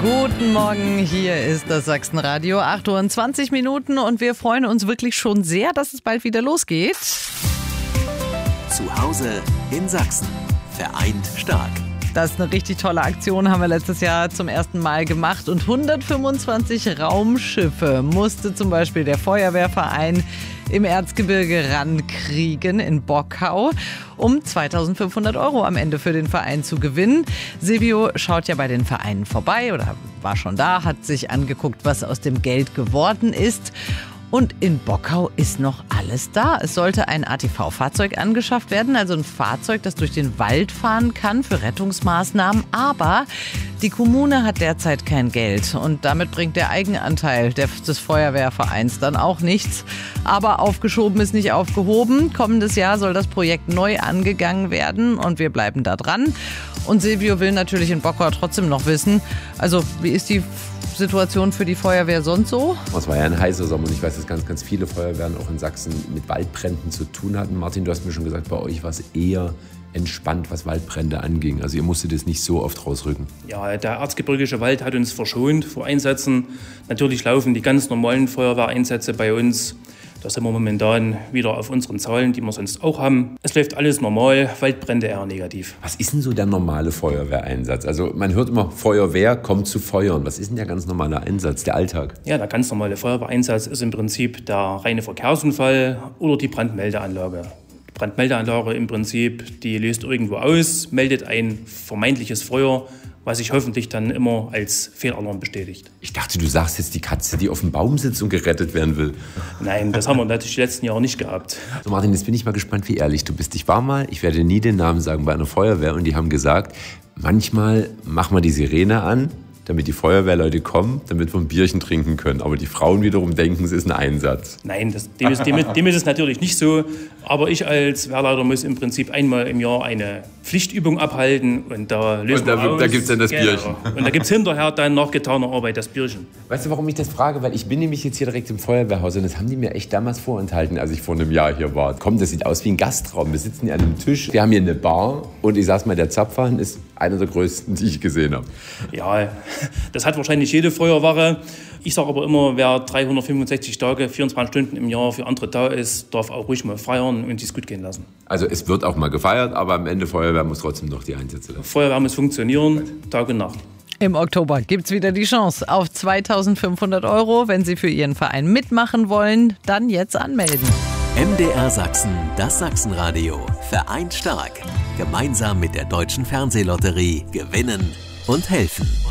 Guten Morgen, hier ist das Sachsenradio, 8:20 Uhr und wir freuen uns wirklich schon sehr, dass es bald wieder losgeht. Zu Hause in Sachsen. Vereint stark. Das ist eine richtig tolle Aktion, haben wir letztes Jahr zum ersten Mal gemacht und 125 Raumschiffe musste zum Beispiel der Feuerwehrverein im Erzgebirge rankriegen in Bockau, um 2.500 € am Ende für den Verein zu gewinnen. Silvio schaut ja bei den Vereinen vorbei oder war schon da, hat sich angeguckt, was aus dem Geld geworden ist. Und in Bockau ist noch alles da. Es sollte ein ATV-Fahrzeug angeschafft werden, also ein Fahrzeug, das durch den Wald fahren kann für Rettungsmaßnahmen. Aber die Kommune hat derzeit kein Geld und damit bringt der Eigenanteil des Feuerwehrvereins dann auch nichts. Aber aufgeschoben ist nicht aufgehoben. Kommendes Jahr soll das Projekt neu angegangen werden und wir bleiben da dran. Und Silvio will natürlich in Bockau trotzdem noch wissen, also wie ist die Situation für die Feuerwehr sonst so? Es war ja ein heißer Sommer und ich weiß, dass ganz viele Feuerwehren auch in Sachsen mit Waldbränden zu tun hatten. Martin, du hast mir schon gesagt, bei euch war es eher entspannt, was Waldbrände anging. Also ihr musstet das nicht so oft rausrücken. Ja, der erzgebirgische Wald hat uns verschont vor Einsätzen. Natürlich laufen die ganz normalen Feuerwehreinsätze bei uns. Da sind wir momentan wieder auf unseren Zahlen, die wir sonst auch haben. Es läuft alles normal, Waldbrände eher negativ. Was ist denn so der normale Feuerwehreinsatz? Also man hört immer, Feuerwehr kommt zu feuern. Was ist denn der ganz normale Einsatz, der Alltag? Ja, der ganz normale Feuerwehreinsatz ist im Prinzip der reine Verkehrsunfall oder die Brandmeldeanlage. Die Brandmeldeanlage im Prinzip, die löst irgendwo aus, meldet ein vermeintliches Feuer, was sich hoffentlich dann immer als Fehlalarm bestätigt. Ich dachte, du sagst jetzt die Katze, die auf dem Baum sitzt und gerettet werden will. Nein, das haben wir natürlich die letzten Jahre nicht gehabt. So Martin, jetzt bin ich mal gespannt, wie ehrlich du bist. Ich war mal, ich werde nie den Namen sagen, bei einer Feuerwehr und die haben gesagt, manchmal machen wir die Sirene an, damit die Feuerwehrleute kommen, damit wir ein Bierchen trinken können. Aber die Frauen wiederum denken, es ist ein Einsatz. Nein, dem ist es natürlich nicht so. Aber ich als Wehrleiter muss im Prinzip einmal im Jahr eine Pflichtübung abhalten. Und da lösen wir aus. Da gibt es dann das Bierchen. Und da gibt es hinterher dann nach getaner Arbeit das Bierchen. Weißt du, warum ich das frage? Weil ich bin nämlich jetzt hier direkt im Feuerwehrhaus. Und das haben die mir echt damals vorenthalten, als ich vor einem Jahr hier war. Komm, das sieht aus wie ein Gastraum. Wir sitzen hier an einem Tisch. Wir haben hier eine Bar. Und ich sag's mal, der Zapfhahn ist einer der größten, die ich gesehen habe. Ja, das hat wahrscheinlich jede Feuerwache. Ich sage aber immer, wer 365 Tage, 24 Stunden im Jahr für andere da ist, darf auch ruhig mal feiern und es gut gehen lassen. Also es wird auch mal gefeiert, aber am Ende Feuerwehr muss trotzdem noch die Einsätze lassen. Feuerwehr muss funktionieren, Tag und Nacht. Im Oktober gibt's wieder die Chance auf 2.500 €. Wenn Sie für Ihren Verein mitmachen wollen, dann jetzt anmelden. MDR Sachsen, das Sachsenradio. Vereint stark. Gemeinsam mit der Deutschen Fernsehlotterie gewinnen und helfen.